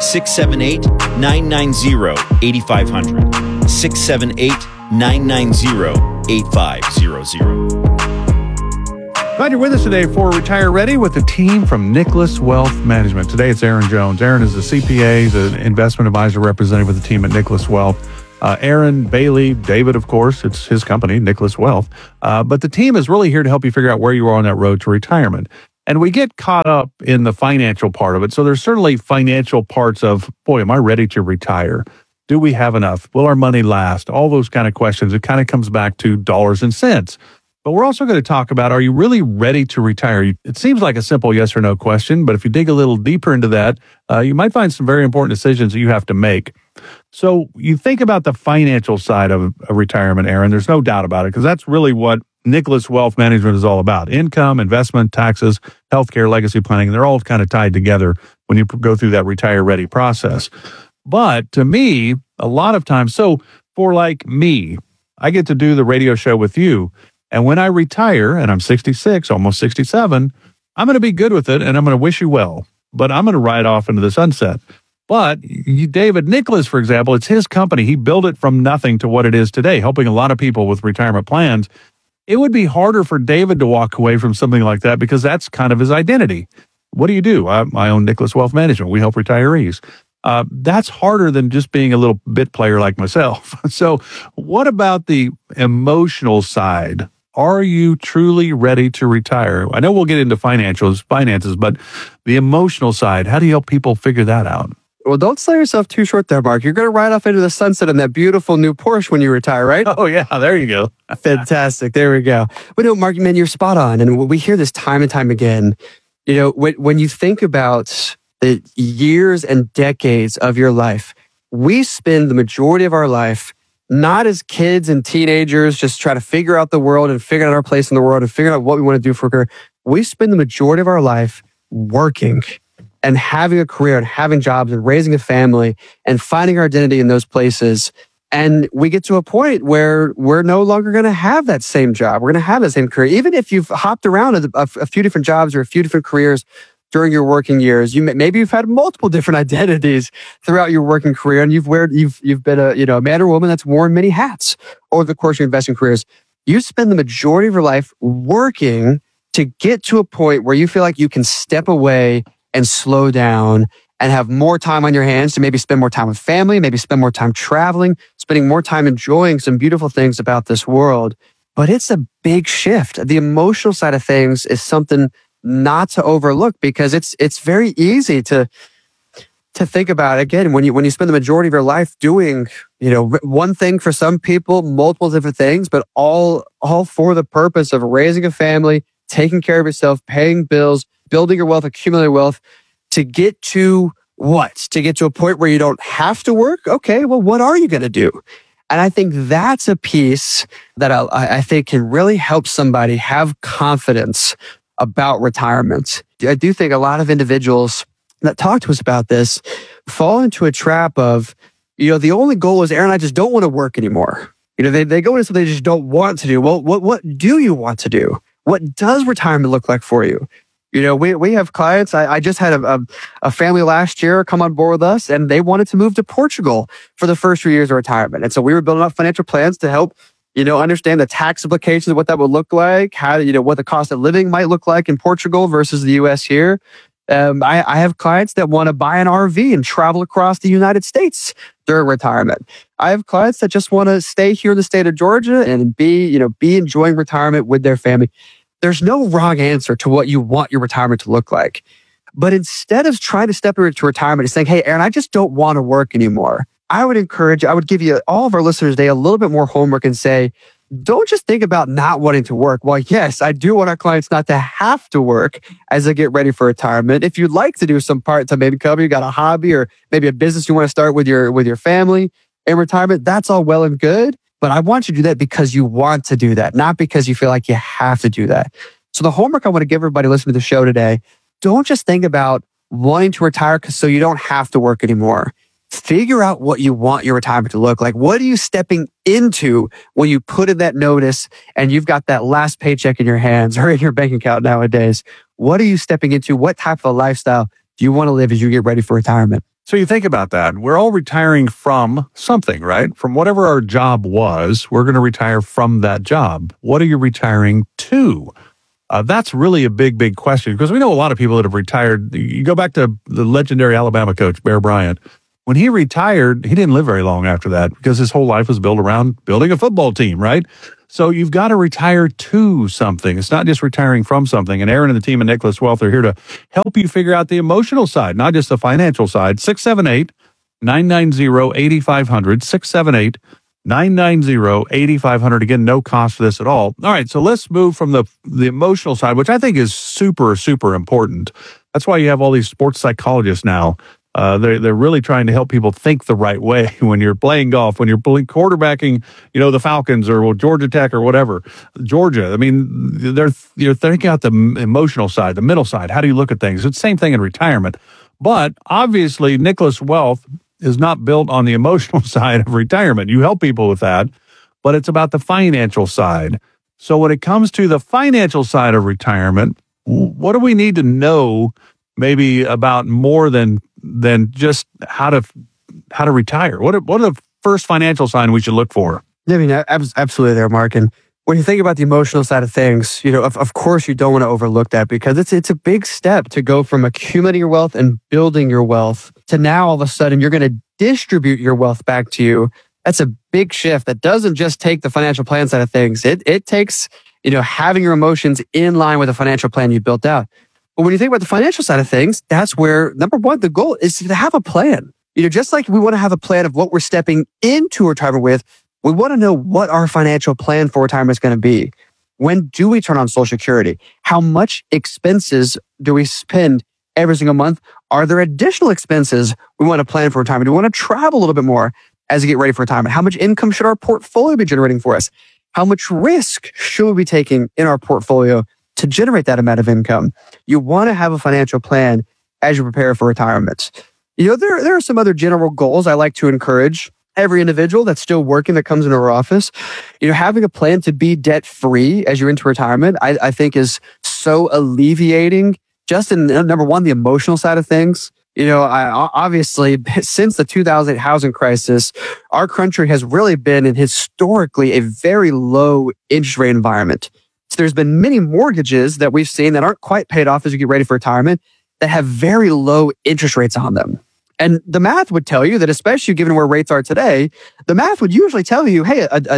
678 990 8500. 678 990 8500. Glad you're with us today for Retire Ready with the team from Nicholas Wealth Management. Today it's Aaron Jones. Aaron is a CPA, he's an investment advisor representative with the team at Nicholas Wealth. Aaron, Bailey, David, of course, it's his company, Nicholas Wealth. But the team is really here to help you figure out where you are on that road to retirement. And we get caught up in the financial part of it. So there's certainly financial parts of, boy, am I ready to retire? Do we have enough? Will our money last? All those kind of questions. It kind of comes back to dollars and cents. But we're also going to talk about, are you really ready to retire? It seems like a simple yes or no question, but if you dig a little deeper into that, you might find some very important decisions that you have to make. So you think about the financial side of retirement, Aaron, there's no doubt about it, because that's really what Nicholas Wealth Management is all about. Income, investment, taxes, healthcare, legacy planning, they're all kind of tied together when you go through that retire ready process. But to me, a lot of times, so for like me, I get to do the radio show with you. And when I retire, and I'm 66, almost 67, I'm going to be good with it, and I'm going to wish you well. But I'm going to ride off into the sunset. But David Nicholas, for example, it's his company. He built it from nothing to what it is today, helping a lot of people with retirement plans. It would be harder for David to walk away from something like that because that's kind of his identity. What do? I own Nicholas Wealth Management. We help retirees. That's harder than just being a little bit player like myself. So what about the emotional side? Are you truly ready to retire? I know we'll get into finances, but the emotional side, how do you help people figure that out? Well, don't sell yourself too short there, Mark. You're going to ride off into the sunset in that beautiful new Porsche when you retire, right? Oh, yeah. There you go. Fantastic. There we go. But no, Mark, man, you're spot on. And we hear this time and time again. You know, when you think about the years and decades of your life, we spend the majority of our life not as kids and teenagers just trying to figure out the world and figure out our place in the world and figure out what we want to do for a career. We spend the majority of our life working and having a career and having jobs and raising a family and finding our identity in those places. And we get to a point where we're no longer going to have that same job. We're going to have that same career. Even if you've hopped around a few different jobs or a few different careers during your working years, maybe you've had multiple different identities throughout your working career, and you've been a man or woman that's worn many hats over the course of your investing careers. You spend the majority of your life working to get to a point where you feel like you can step away and slow down and have more time on your hands to maybe spend more time with family, maybe spend more time traveling, spending more time enjoying some beautiful things about this world. But it's a big shift. The emotional side of things is something not to overlook, because it's very easy to think about. Again, when you spend the majority of your life doing, one thing for some people, multiple different things, but all for the purpose of raising a family, taking care of yourself, paying bills, building your wealth, accumulating wealth, to get to what? To get to a point where you don't have to work? Okay, well, what are you going to do? And I think that's a piece that I think can really help somebody have confidence about retirement. I do think a lot of individuals that talk to us about this fall into a trap of, the only goal is, Aaron, I just don't want to work anymore. They go into something they just don't want to do. Well, what do you want to do? What does retirement look like for you? We have clients. I just had a family last year come on board with us, and they wanted to move to Portugal for the first 3 years of retirement. And so we were building up financial plans to help understand the tax implications of what that would look like, how, what the cost of living might look like in Portugal versus the US here. I have clients that want to buy an RV and travel across the United States during retirement. I have clients that just want to stay here in the state of Georgia and be enjoying retirement with their family. There's no wrong answer to what you want your retirement to look like. But instead of trying to step into retirement and saying, hey, Aaron, I just don't want to work anymore, I would give you, all of our listeners today, a little bit more homework and say, don't just think about not wanting to work. Well, yes, I do want our clients not to have to work as they get ready for retirement. If you'd like to do some part-time income, you got a hobby or maybe a business you want to start with your family in retirement, that's all well and good. But I want you to do that because you want to do that, not because you feel like you have to do that. So the homework I want to give everybody listening to the show today, don't just think about wanting to retire so you don't have to work anymore. Figure out what you want your retirement to look like. What are you stepping into when you put in that notice and you've got that last paycheck in your hands or in your bank account nowadays? What are you stepping into? What type of a lifestyle do you want to live as you get ready for retirement? So you think about that. We're all retiring from something, right? From whatever our job was, we're going to retire from that job. What are you retiring to? That's really a big, big question because we know a lot of people that have retired. You go back to the legendary Alabama coach, Bear Bryant. When he retired, he didn't live very long after that because his whole life was built around building a football team, right? So you've got to retire to something. It's not just retiring from something. And Aaron and the team at Nicholas Wealth are here to help you figure out the emotional side, not just the financial side. 678-990-8500, 678-990-8500. Again, no cost for this at all. All right, so let's move from the emotional side, which I think is super, super important. That's why you have all these sports psychologists now. They're really trying to help people think the right way when you're playing golf, when you're quarterbacking, the Falcons or Georgia Tech or whatever. Georgia, I mean, you're thinking out the emotional side, the middle side. How do you look at things? It's the same thing in retirement. But obviously, Nicholas Wealth is not built on the emotional side of retirement. You help people with that, but it's about the financial side. So when it comes to the financial side of retirement, what do we need to know maybe about more than just how to retire? What are the first financial sign we should look for? I mean, absolutely there, Mark. And when you think about the emotional side of things, of course you don't want to overlook that because it's a big step to go from accumulating your wealth and building your wealth to now all of a sudden you're going to distribute your wealth back to you. That's a big shift. That doesn't just take the financial plan side of things. It takes, having your emotions in line with the financial plan you built out. But when you think about the financial side of things, that's where, number one, the goal is to have a plan. Just like we want to have a plan of what we're stepping into retirement with, we want to know what our financial plan for retirement is going to be. When do we turn on Social Security? How much expenses do we spend every single month? Are there additional expenses we want to plan for retirement? Do we want to travel a little bit more as we get ready for retirement? How much income should our portfolio be generating for us? How much risk should we be taking in our portfolio to generate that amount of income? You want to have a financial plan as you prepare for retirement. There are some other general goals I like to encourage every individual that's still working that comes into our office. Having a plan to be debt free as you're into retirement, I think so alleviating just in number one, the emotional side of things. Obviously, since the 2008 housing crisis, our country has really been in historically a very low interest rate environment. So there's been many mortgages that we've seen that aren't quite paid off as you get ready for retirement that have very low interest rates on them. And the math would tell you that, especially given where rates are today, the math would usually tell you, hey, a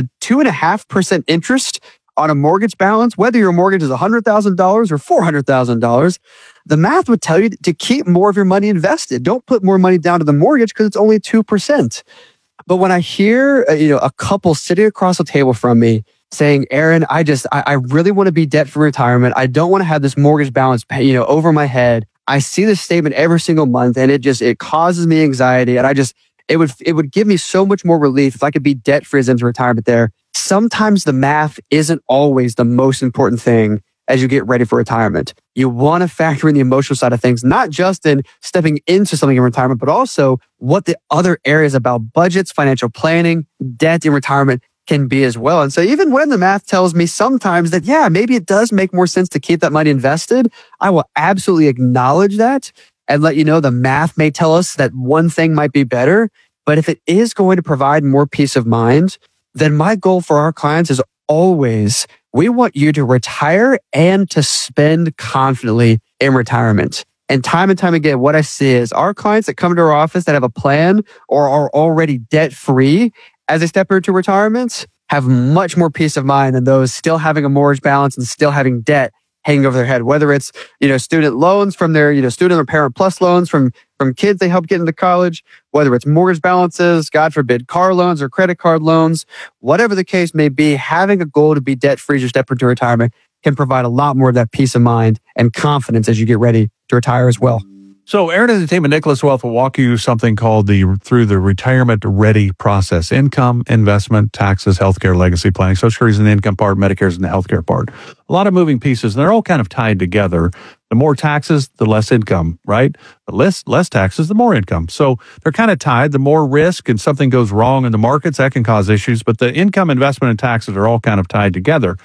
2.5% interest on a mortgage balance, whether your mortgage is $100,000 or $400,000, the math would tell you to keep more of your money invested. Don't put more money down to the mortgage because it's only 2%. But when I hear a couple sitting across the table from me saying, Aaron, I really want to be debt free retirement. I don't want to have this mortgage balance over my head. I see this statement every single month and it causes me anxiety. And it would give me so much more relief if I could be debt free as into retirement there. Sometimes the math isn't always the most important thing as you get ready for retirement. You want to factor in the emotional side of things, not just in stepping into something in retirement, but also what the other areas about budgets, financial planning, debt in retirement can be as well. And so even when the math tells me sometimes that, yeah, maybe it does make more sense to keep that money invested, I will absolutely acknowledge that and let you know the math may tell us that one thing might be better. But if it is going to provide more peace of mind, then my goal for our clients is always, we want you to retire and to spend confidently in retirement. And time again, what I see is our clients that come to our office that have a plan or are already debt free as they step into retirement have much more peace of mind than those still having a mortgage balance and still having debt hanging over their head, whether it's, student loans from their, student or parent plus loans from kids they help get into college, whether it's mortgage balances, God forbid, car loans or credit card loans, whatever the case may be, having a goal to be debt free as you step into retirement can provide a lot more of that peace of mind and confidence as you get ready to retire as well. So Aaron and the team at Nicholas Wealth will walk you through something called through the retirement ready process: income, investment, taxes, healthcare, legacy planning. Social Security is in the income part, Medicare is in the healthcare part. A lot of moving pieces, and they're all kind of tied together. The more taxes, the less income, right? The less taxes, the more income. So they're kind of tied. The more risk and something goes wrong in the markets, that can cause issues. But the income, investment, and taxes are all kind of tied together.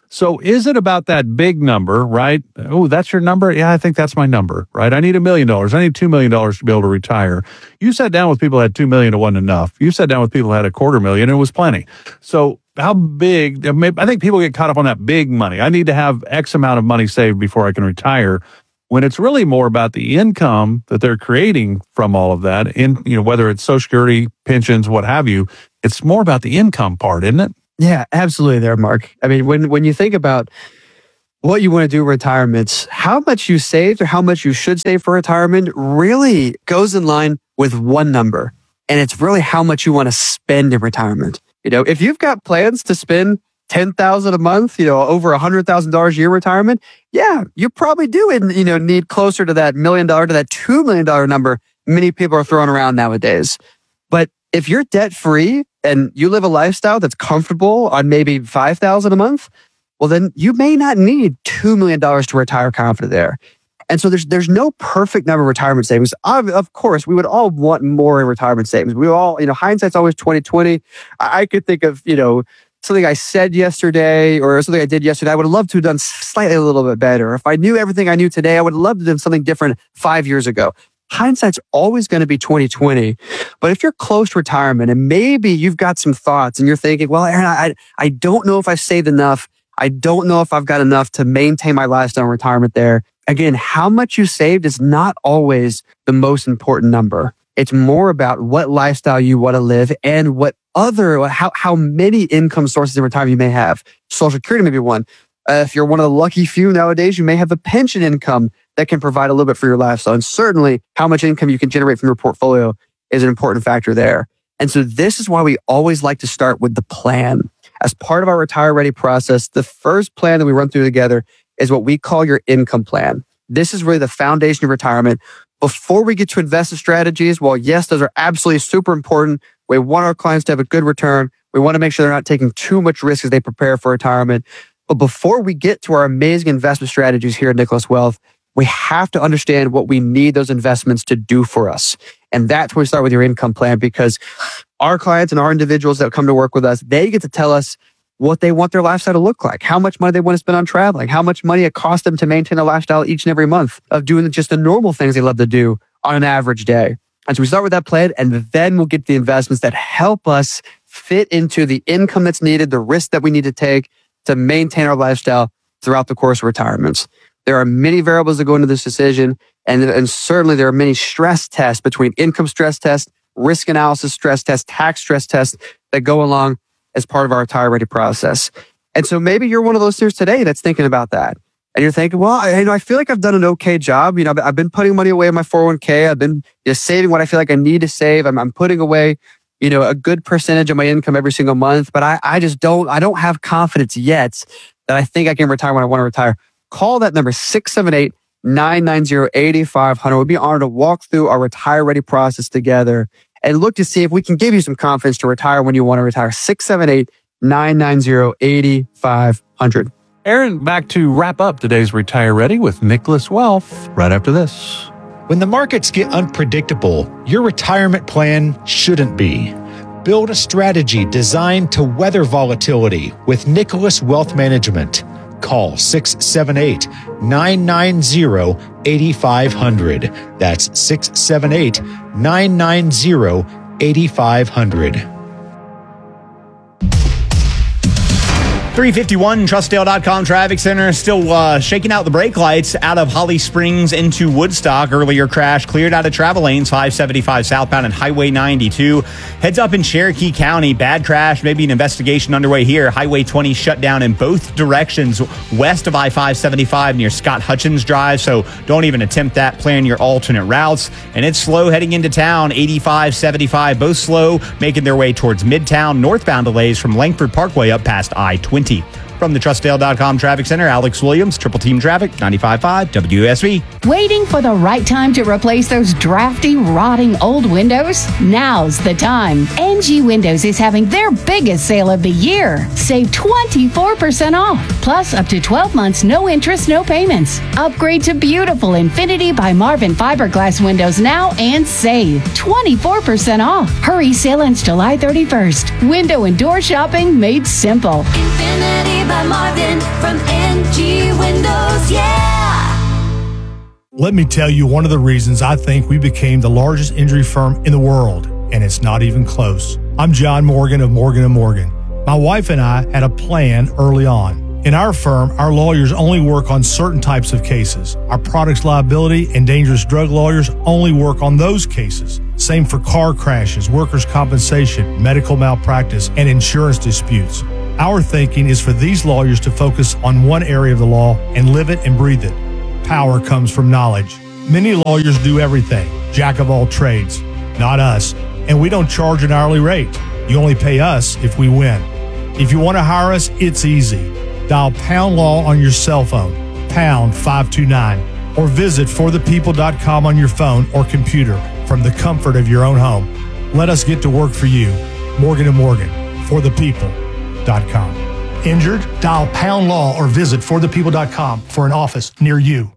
So is it about that big number, right? Oh, that's your number? Yeah, I think that's my number, right? I need $1 million. I need $2 million to be able to retire. You sat down with people who had $2 million, it wasn't enough. You sat down with people who had $250,000, it was plenty. So how big, I think people get caught up on that big money. I need to have X amount of money saved before I can retire, when it's really more about the income that they're creating from all of that, whether it's Social Security, pensions, what have you. It's more about the income part, isn't it? Yeah, absolutely there, Mark. I mean, when you think about what you want to do in retirement, how much you saved or how much you should save for retirement really goes in line with one number. And it's really how much you want to spend in retirement. If you've got plans to spend $10,000 a month, over $100,000 a year retirement, yeah, you probably do, need closer to that $1 million, to that $2 million number many people are throwing around nowadays. But if you're debt free and you live a lifestyle that's comfortable on maybe $5,000 a month, well, then you may not need $2 million to retire confident there. And so there's no perfect number of retirement savings. Of course, we would all want more in retirement savings. We all, hindsight's always 20/20. I could think of, something I said yesterday or something I did yesterday. I would have loved to have done slightly a little bit better. If I knew everything I knew today, I would have loved to have done something different 5 years ago. Hindsight's always going to be 20/20. But if you're close to retirement and maybe you've got some thoughts and you're thinking, well, Aaron, I don't know if I've saved enough. I don't know if I've got enough to maintain my lifestyle in retirement there. Again, how much you saved is not always the most important number. It's more about what lifestyle you want to live and how many income sources in retirement you may have. Social Security may be one. If you're one of the lucky few nowadays, you may have a pension income that can provide a little bit for your lifestyle. And certainly how much income you can generate from your portfolio is an important factor there. And so this is why we always like to start with the plan. As part of our Retire Ready process, the first plan that we run through together is what we call your income plan. This is really the foundation of retirement. Before we get to investment strategies, well, yes, those are absolutely super important. We want our clients to have a good return. We want to make sure they're not taking too much risk as they prepare for retirement. But before we get to our amazing investment strategies here at Nicholas Wealth, we have to understand what we need those investments to do for us. And that's where we start with your income plan, because our clients and our individuals that come to work with us, they get to tell us what they want their lifestyle to look like, how much money they want to spend on traveling, how much money it costs them to maintain a lifestyle each and every month of doing just the normal things they love to do on an average day. And so we start with that plan, and then we'll get the investments that help us fit into the income that's needed, the risk that we need to take to maintain our lifestyle throughout the course of retirements. There are many variables that go into this decision, and certainly there are many stress tests between income stress tests, risk analysis stress tests, tax stress tests that go along as part of our Retire Ready process. And so maybe you're one of those listeners today that's thinking about that. And you're thinking, well, I feel like I've done an okay job. I've been putting money away in my 401k. I've been saving what I feel like I need to save. I'm putting away, a good percentage of my income every single month. But I don't have confidence yet that I think I can retire when I want to retire. Call that number 678-990-8500. We'll be honored to walk through our Retire Ready process together and look to see if we can give you some confidence to retire when you want to retire. 678-990-8500. Aaron, back to wrap up today's Retire Ready with Nicholas Wealth right after this. When the markets get unpredictable, your retirement plan shouldn't be. Build a strategy designed to weather volatility with Nicholas Wealth Management. Call 678-990-8500. That's 678-990-8500. 351 Trustdale.com Traffic Center still shaking out the brake lights out of Holly Springs into Woodstock. Earlier crash cleared out of travel lanes, 575 southbound and Highway 92. Heads up in Cherokee County. Bad crash, maybe an investigation underway here. Highway 20 shut down in both directions west of I-575 near Scott Hutchins Drive. So don't even attempt that. Plan your alternate routes. And it's slow heading into town. 85, 75, both slow, making their way towards Midtown. Northbound delays from Langford Parkway up past I-20. From the Trustdale.com Traffic Center, Alex Williams, Triple Team Traffic, 95.5 WSB. Waiting for the right time to replace those drafty, rotting old windows? Now's the time. NG Windows is having their biggest sale of the year. Save 24% off, plus up to 12 months, no interest, no payments. Upgrade to beautiful Infinity by Marvin fiberglass windows now and save 24% off. Hurry, sale ends July 31st. Window and door shopping made simple. Infinity by Marvin from NG Windows, yeah! Let me tell you one of the reasons I think we became the largest injury firm in the world, and it's not even close. I'm John Morgan of Morgan & Morgan. My wife and I had a plan early on. In our firm, our lawyers only work on certain types of cases. Our products liability and dangerous drug lawyers only work on those cases. Same for car crashes, workers' compensation, medical malpractice, and insurance disputes. Our thinking is for these lawyers to focus on one area of the law and live it and breathe it. Power comes from knowledge. Many lawyers do everything, jack of all trades. Not us. And we don't charge an hourly rate. You only pay us if we win. If you want to hire us, it's easy. Dial Pound Law on your cell phone, pound 529, or visit forthepeople.com on your phone or computer from the comfort of your own home. Let us get to work for you. Morgan & Morgan, forthepeople.com. Injured? Dial Pound Law or visit forthepeople.com for an office near you.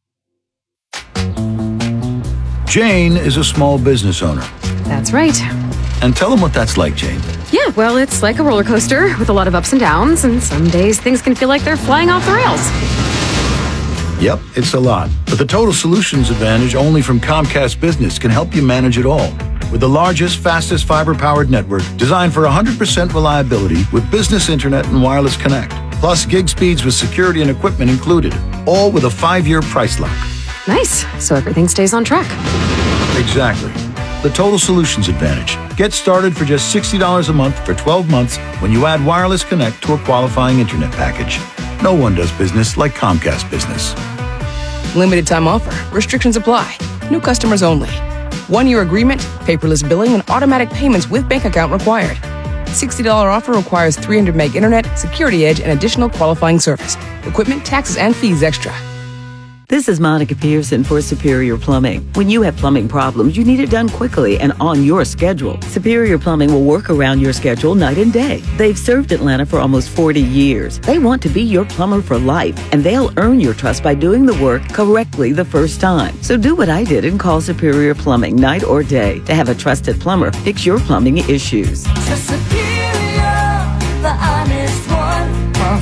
Jane is a small business owner. That's right. And tell them what that's like, Jane. Yeah, well, it's like a roller coaster with a lot of ups and downs, and some days things can feel like they're flying off the rails. Yep, it's a lot. But the Total Solutions Advantage only from Comcast Business can help you manage it all. With the largest, fastest fiber-powered network designed for 100% reliability with business internet and wireless connect. Plus gig speeds with security and equipment included. All with a 5-year price lock. Nice. So everything stays on track. Exactly. The Total Solutions Advantage. Get started for just $60 a month for 12 months when you add wireless connect to a qualifying internet package. No one does business like Comcast Business. Limited time offer. Restrictions apply. New customers only. 1-year agreement, paperless billing, and automatic payments with bank account required. $60 offer requires 300 meg internet, security edge, and additional qualifying service. Equipment, taxes, and fees extra. This is Monica Pearson for Superior Plumbing. When you have plumbing problems, you need it done quickly and on your schedule. Superior Plumbing will work around your schedule night and day. They've served Atlanta for almost 40 years. They want to be your plumber for life, and they'll earn your trust by doing the work correctly the first time. So do what I did and call Superior Plumbing night or day to have a trusted plumber fix your plumbing issues. So Superior, the honest one, call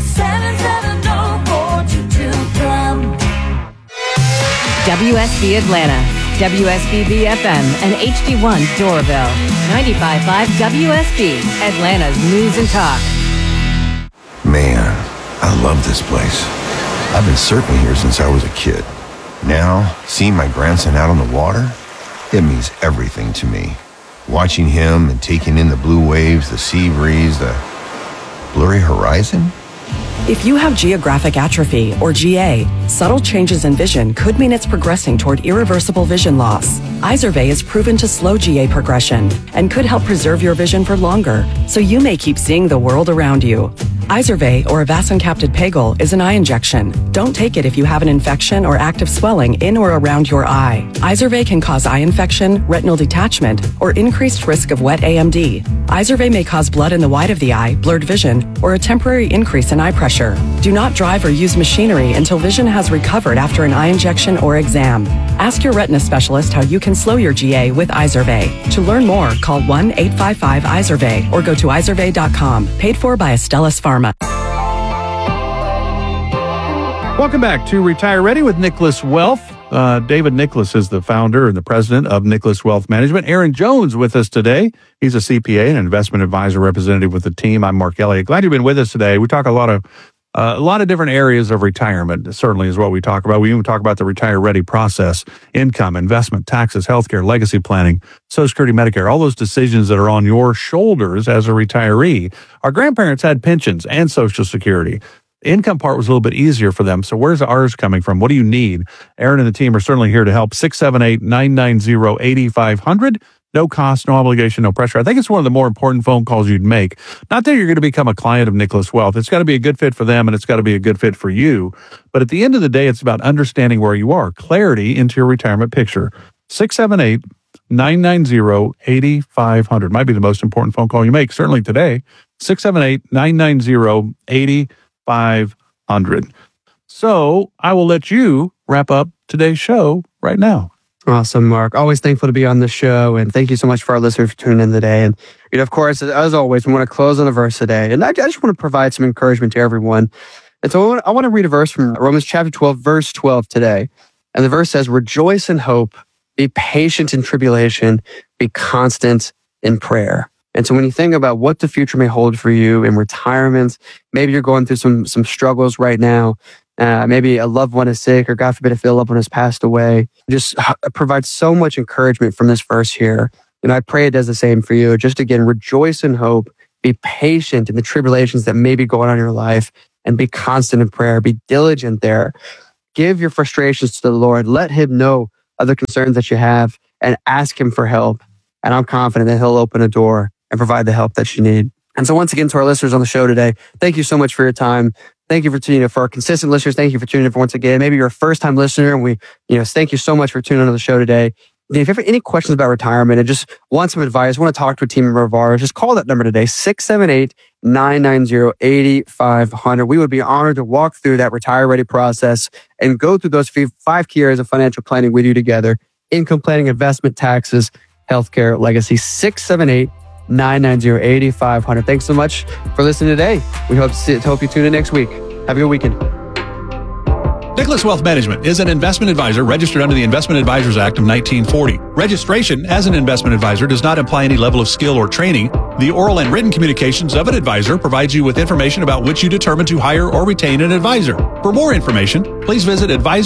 770-422-PLUM. WSB Atlanta, WSB FM, and HD1 Doraville. 95.5 WSB, Atlanta's News and Talk. Man, I love this place. I've been surfing here since I was a kid. Now, seeing my grandson out on the water, it means everything to me. Watching him and taking in the blue waves, the sea breeze, the blurry horizon. If you have geographic atrophy, or GA, subtle changes in vision could mean it's progressing toward irreversible vision loss. Izervay is proven to slow GA progression and could help preserve your vision for longer, so you may keep seeing the world around you. Izervay, or avacincaptad pegol, is an eye injection. Don't take it if you have an infection or active swelling in or around your eye. Izervay can cause eye infection, retinal detachment, or increased risk of wet AMD. Izervay may cause blood in the white of the eye, blurred vision, or a temporary increase in eye pressure. Do not drive or use machinery until vision has recovered after an eye injection or exam. Ask your retina specialist how you can slow your GA with Izervay. To learn more, call 1-855-IZERVAY or go to izervay.com. Paid for by Astellas Pharma. Welcome back to Retire Ready with Nicholas Wealth. David Nicholas is the founder and the president of Nicholas Wealth Management. Aaron Jones with us today. He's a CPA and investment advisor representative with the team. I'm Mark Elliott. Glad you've been with us today. We talk a lot of different areas of retirement, certainly is what we talk about. We even talk about the Retire Ready process, income, investment, taxes, healthcare, legacy planning, Social Security, Medicare, all those decisions that are on your shoulders as a retiree. Our grandparents had pensions and Social Security. The income part was a little bit easier for them. So where's ours coming from? What do you need? Aaron and the team are certainly here to help. 678-990-8500. No cost, no obligation, no pressure. I think it's one of the more important phone calls you'd make. Not that you're going to become a client of Nicholas Wealth. It's got to be a good fit for them, and it's got to be a good fit for you. But at the end of the day, it's about understanding where you are. Clarity into your retirement picture. 678-990-8500. Might be the most important phone call you make, certainly today. 678-990-8500. So I will let you wrap up today's show right now. Awesome, Mark. Always thankful to be on the show. And thank you so much for our listeners for tuning in today. And, of course, as always, we want to close on a verse today. And I just want to provide some encouragement to everyone. And so I want to read a verse from Romans chapter 12, verse 12 today. And the verse says, rejoice in hope, be patient in tribulation, be constant in prayer. And so when you think about what the future may hold for you in retirement, maybe you're going through some struggles right now. Maybe a loved one is sick, or God forbid if a loved one has passed away. Just provide so much encouragement from this verse here. And I pray it does the same for you. Just again, rejoice in hope, be patient in the tribulations that may be going on in your life, and be constant in prayer. Be diligent there. Give your frustrations to the Lord. Let him know of the concerns that you have and ask him for help. And I'm confident that he'll open a door and provide the help that you need. And so once again, to our listeners on the show today, thank you so much for your time. Thank you for our consistent listeners. Thank you for tuning in once again. Maybe you're a first-time listener, and thank you so much for tuning into the show today. If you have any questions about retirement and just want some advice, want to talk to a team member of ours, just call that number today, 678-990-8500. We would be honored to walk through that Retire Ready process and go through those 5 key areas of financial planning with you together: income planning, investment, taxes, healthcare, legacy. 678-990-8500. Thanks so much for listening today. We hope you tune in next week. Have a good weekend. Nicholas Wealth Management is an investment advisor registered under the Investment Advisors Act of 1940. Registration as an investment advisor does not imply any level of skill or training. The oral and written communications of an advisor provides you with information about which you determine to hire or retain an advisor. For more information, please visit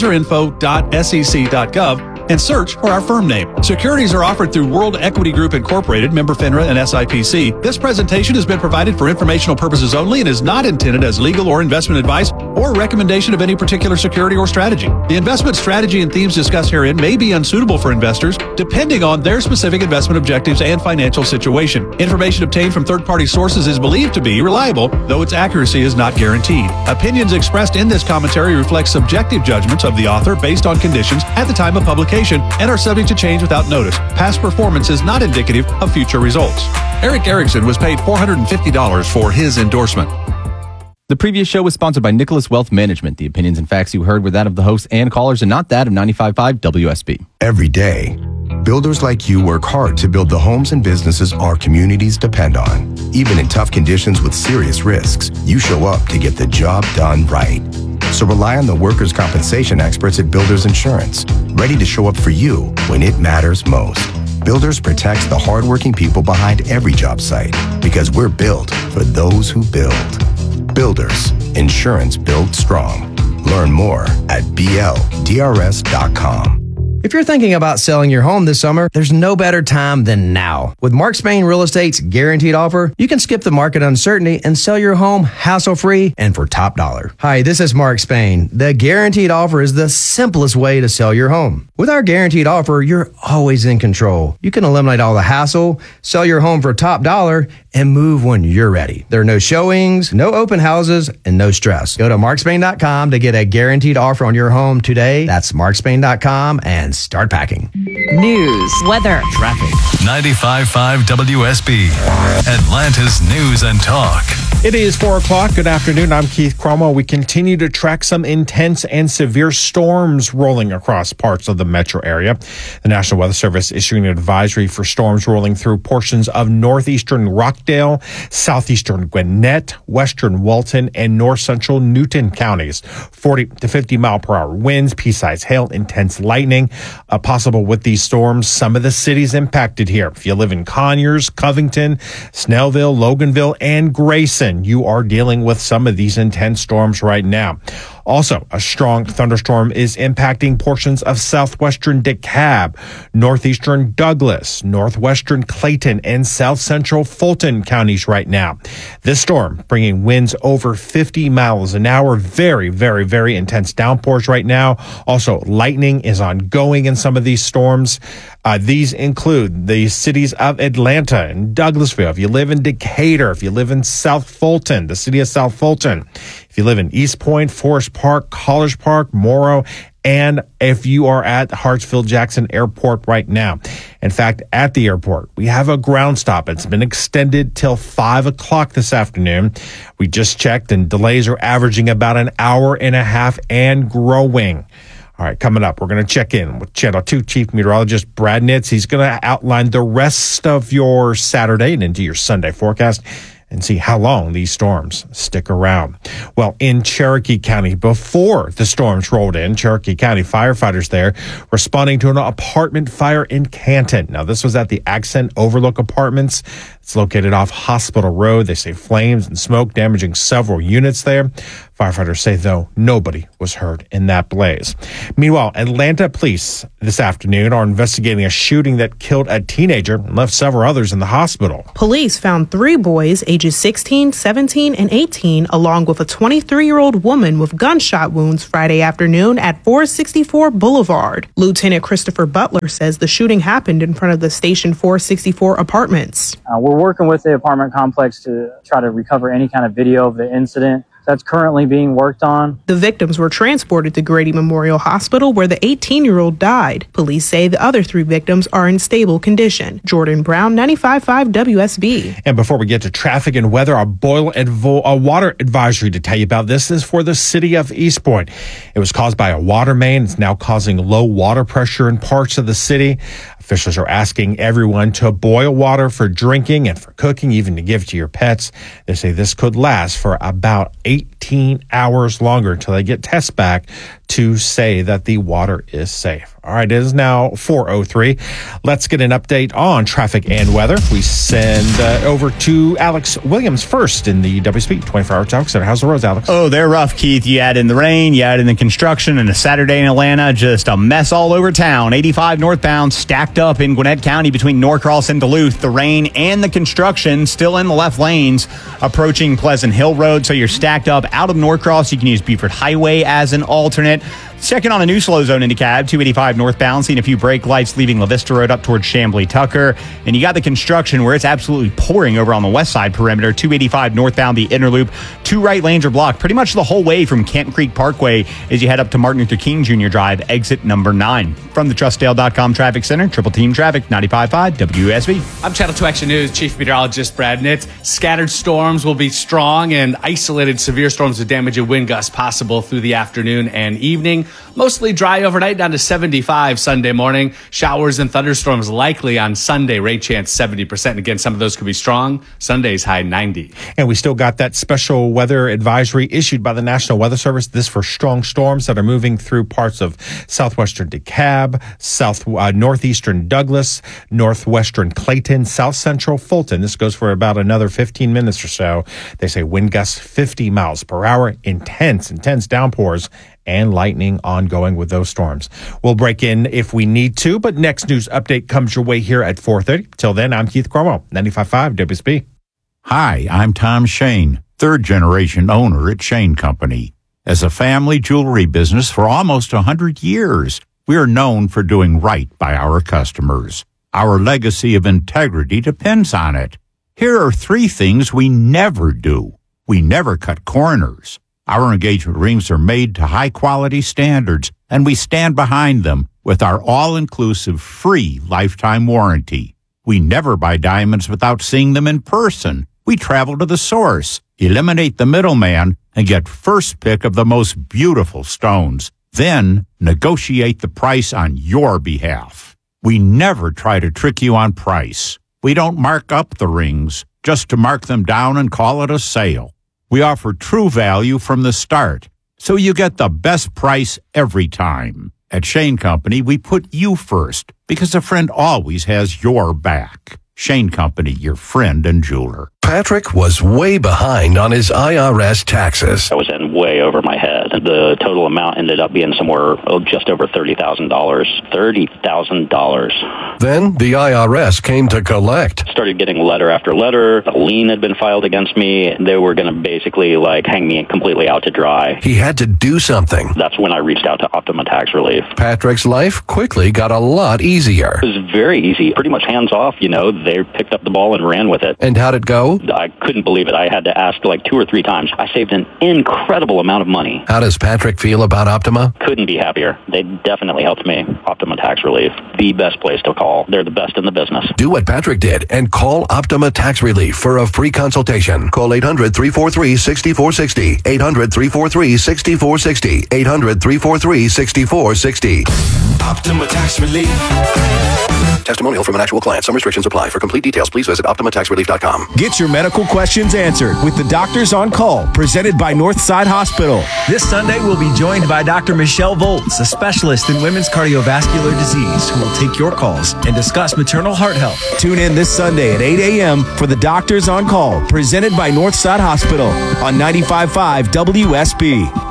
advisorinfo.sec.gov and search for our firm name. Securities are offered through World Equity Group Incorporated, member FINRA and SIPC. This presentation has been provided for informational purposes only and is not intended as legal or investment advice or recommendation of any particular security or strategy. The investment strategy and themes discussed herein may be unsuitable for investors depending on their specific investment objectives and financial situation. Information obtained from third-party sources is believed to be reliable, though its accuracy is not guaranteed. Opinions expressed in this commentary reflect subjective judgments of the author based on conditions at the time of publication and are subject to change without notice. Past performance is not indicative of future results. Eric Erickson was paid $450 for his endorsement. The previous show was sponsored by Nicholas Wealth Management. The opinions and facts you heard were that of the hosts and callers and not that of 95.5 WSB. Every day, builders like you work hard to build the homes and businesses our communities depend on. Even in tough conditions with serious risks, you show up to get the job done right. So rely on the workers' compensation experts at Builders Insurance, ready to show up for you when it matters most. Builders protects the hardworking people behind every job site because we're built for those who build. Builders, insurance built strong. Learn more at bldrs.com. If you're thinking about selling your home this summer, there's no better time than now. With Mark Spain Real Estate's guaranteed offer, you can skip the market uncertainty and sell your home hassle-free and for top dollar. Hi, this is Mark Spain. The guaranteed offer is the simplest way to sell your home. With our guaranteed offer, you're always in control. You can eliminate all the hassle, sell your home for top dollar, and move when you're ready. There are no showings, no open houses, and no stress. Go to markspain.com to get a guaranteed offer on your home today. That's markspain.com and start packing. News, weather, traffic. 95.5 WSB, Atlanta's news and talk. It is 4 o'clock. Good afternoon. I'm Keith Cromwell. We continue to track some intense and severe storms rolling across parts of the metro area. The National Weather Service issuing an advisory for storms rolling through portions of northeastern Rockdale, southeastern Gwinnett, western Walton, and north central Newton counties. 40 to 50 mile per hour winds, pea-sized hail, intense lightning possible with these storms. Some of the cities impacted here. If you live in Conyers, Covington, Snellville, Loganville, and Grayson, you are dealing with some of these intense storms right now. Also, a strong thunderstorm is impacting portions of southwestern DeKalb, northeastern Douglas, northwestern Clayton, and south central Fulton counties right now. This storm bringing winds over 50 miles an hour. Very, very, very intense downpours right now. Also, lightning is ongoing in some of these storms. These include the cities of Atlanta and Douglasville. If you live in Decatur, if you live in South Fulton, the city of South Fulton, if you live in East Point, Forest Park, College Park, Morrow, and if you are at Hartsfield-Jackson Airport right now. In fact, at the airport, we have a ground stop. It's been extended till 5 o'clock this afternoon. We just checked, and delays are averaging about an hour and a half and growing. All right, coming up, we're going to check in with Channel 2 Chief Meteorologist Brad Nitz. He's going to outline the rest of your Saturday and into your Sunday forecast and see how long these storms stick around. Well, in Cherokee County, before the storms rolled in, Cherokee County firefighters there responding to an apartment fire in Canton. Now, this was at the Accent Overlook Apartments. It's located off Hospital Road. They say flames and smoke damaging several units there. Firefighters say, though, nobody was hurt in that blaze. Meanwhile, Atlanta police this afternoon are investigating a shooting that killed a teenager and left several others in the hospital. Police found 3 boys ages 16, 17, and 18, along with a 23-year-old woman with gunshot wounds Friday afternoon at 464 Boulevard. Lieutenant Christopher Butler says the shooting happened in front of the Station 464 apartments. We're working with the apartment complex to try to recover any kind of video of the incident. That's currently being worked on. The victims were transported to Grady Memorial Hospital, where the 18-year-old died. Police say the other 3 victims are in stable condition. Jordan Brown, 95.5 WSB. And before we get to traffic and weather, a water advisory to tell you about. This is for the city of East Point. It was caused by a water main. It's now causing low water pressure in parts of the city. Officials are asking everyone to boil water for drinking and for cooking, even to give to your pets. They say this could last for about 18 hours longer until they get tests back to say that the water is safe. All right, it is now 4:03. Let's get an update on traffic and weather. We send over to Alex Williams first in the WSB 24-hour traffic center. How's the roads, Alex? Oh, they're rough, Keith. You add in the rain, you add in the construction, and a Saturday in Atlanta, just a mess all over town. 85 northbound stacked up in Gwinnett County between Norcross and Duluth. The rain and the construction still in the left lanes approaching Pleasant Hill Road. So you're stacked up out of Norcross. You can use Beaufort Highway as an alternate. Checking on a new slow zone into cab, 285 northbound, seeing a few brake lights leaving La Vista Road up towards Chamblee Tucker. And you got the construction where it's absolutely pouring over on the west side perimeter, 285 northbound, the inner loop. 2 right lanes are blocked pretty much the whole way from Canton Creek Parkway as you head up to Martin Luther King Jr. Drive, exit number 9. From the TrustDale.com Traffic Center, Triple Team Traffic, 95.5 WSB. I'm Channel 2 Action News Chief Meteorologist Brad Nitz. Scattered storms will be strong and isolated severe storms with damage and wind gusts possible through the afternoon and evening. Mostly dry overnight, down to 75 Sunday morning. Showers and thunderstorms likely on Sunday. Rain chance 70%. And again, some of those could be strong. Sunday's high 90. And we still got that special weather advisory issued by the National Weather Service. This for strong storms that are moving through parts of southwestern DeKalb, northeastern Douglas, northwestern Clayton, south central Fulton. This goes for about another 15 minutes or so. They say wind gusts 50 miles per hour, intense downpours, and lightning ongoing with those storms. We'll break in if we need to, but next news update comes your way here at 4:30. Till then, I'm Keith Cromwell, 95.5 WSB. Hi, I'm Tom Shane, third-generation owner at Shane Company. As a family jewelry business for almost 100 years, we are known for doing right by our customers. Our legacy of integrity depends on it. Here are 3 things we never do. We never cut corners. Our engagement rings are made to high-quality standards, and we stand behind them with our all-inclusive free lifetime warranty. We never buy diamonds without seeing them in person. We travel to the source, eliminate the middleman, and get first pick of the most beautiful stones. Then negotiate the price on your behalf. We never try to trick you on price. We don't mark up the rings just to mark them down and call it a sale. We offer true value from the start, so you get the best price every time. At Shane Company, we put you first because a friend always has your back. Shane Company, your friend and jeweler. Patrick was way behind on his IRS taxes. I was in way over my head. The total amount ended up being somewhere just over $30,000. $30,000. Then the IRS came to collect. Started getting letter after letter. A lien had been filed against me. They were going to basically hang me completely out to dry. He had to do something. That's when I reached out to Optima Tax Relief. Patrick's life quickly got a lot easier. It was very easy. Pretty much hands off, They picked up the ball and ran with it. And how'd it go? I couldn't believe it. I had to ask like 2 or 3 times. I saved an incredible amount of money. How does Patrick feel about Optima? Couldn't be happier. They definitely helped me. Optima Tax Relief, the best place to call. They're the best in the business. Do what Patrick did and call Optima Tax Relief for a free consultation. Call 800-343-6460. 800-343-6460. 800-343-6460. Optima Tax Relief. Testimonial from an actual client. Some restrictions apply. For complete details, please visit OptimaTaxRelief.com. Get your medical questions answered with the Doctors on Call, presented by Northside Hospital. This Sunday, we'll be joined by Dr. Michelle Volz, a specialist in women's cardiovascular disease, who will take your calls and discuss maternal heart health. Tune in this Sunday at 8 a.m. for the Doctors on Call, presented by Northside Hospital on 95.5 WSB.